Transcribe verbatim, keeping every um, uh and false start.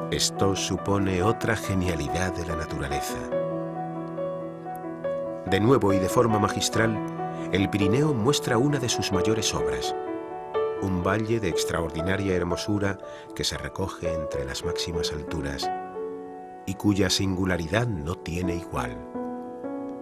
Esto supone otra genialidad de la naturaleza. De nuevo y de forma magistral, el Pirineo muestra una de sus mayores obras, un valle de extraordinaria hermosura que se recoge entre las máximas alturas y cuya singularidad no tiene igual.